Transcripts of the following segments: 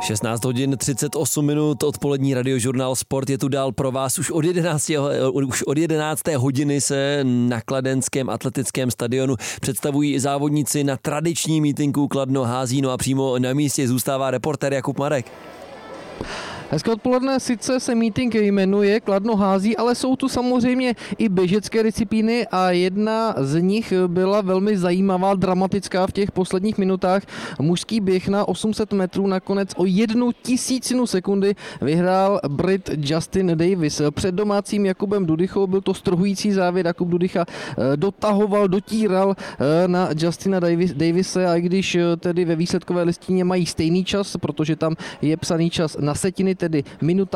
16 hodin 38 minut, odpolední radiožurnál Sport je tu dál pro vás. Už od 11. hodiny se na kladenském atletickém stadionu představují závodníci na tradiční mítinku Kladno hází, no a přímo na místě zůstává reportér Jakub Marek. Hezké odpoledne, sice se mítink jmenuje Kladno hází, ale jsou tu samozřejmě i běžecké disciplíny a jedna z nich byla velmi zajímavá, dramatická v těch posledních minutách. Mužský běh na 800 metrů nakonec o 1/1000 sekundy vyhrál Brit Justin Davis. Před domácím Jakubem Dudychou byl to strhující závěr. Jakub Dudycha dotahoval, dotíral na Justina Davise, a i když tedy ve výsledkové listině mají stejný čas, protože tam je psaný čas na setiny, tedy minuta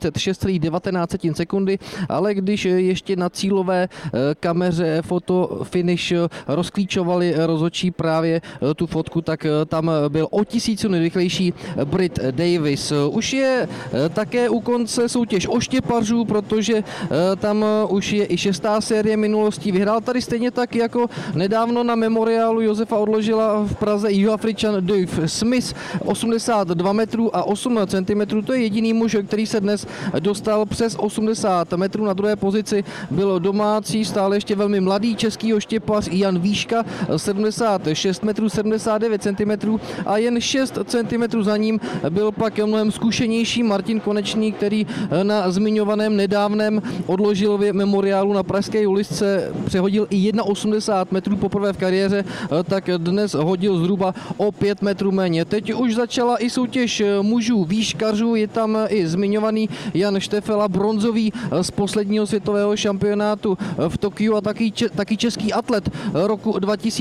46,19 sekundy, ale když ještě na cílové kameře fotofinish rozklíčovali rozhodčí právě tu fotku, tak tam byl o 1000 nejrychlejší Brit Davis. Už je také u konce soutěž oštěpařů, protože tam už je i 6. série minulostí. Vyhrál tady stejně tak jako nedávno na memoriálu Josefa Odložila v Praze Jihoafričan Dave Smith, 82 metrů a 8 cm. To je jediný muž, který se dnes dostal přes 80 metrů. Na druhé pozici byl domácí, stále ještě velmi mladý český oštěpař Jan Výška, 76 metrů 79 cm, a jen 6 cm za ním byl pak mnohem zkušenější Martin Konečný, který na zmiňovaném nedávném Odložilově memoriálu na pražské uličce přehodil i 1,80 metrů poprvé v kariéře, tak dnes hodil zhruba o 5 metrů méně. Teď už začala i soutěž mužů výškařů, je tam i zmiňovaný Jan Štefela, bronzový z posledního světového šampionátu v Tokiu a taky český atlet roku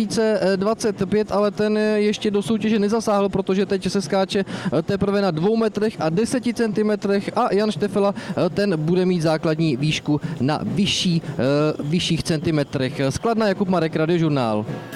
2025, ale ten ještě do soutěže nezasáhl, protože teď se skáče teprve na 2 metrech a 10 centimetrech a Jan Štefela ten bude mít základní výšku na vyšších centimetrech. Z Kladna Jakub Marek, Radiožurnál.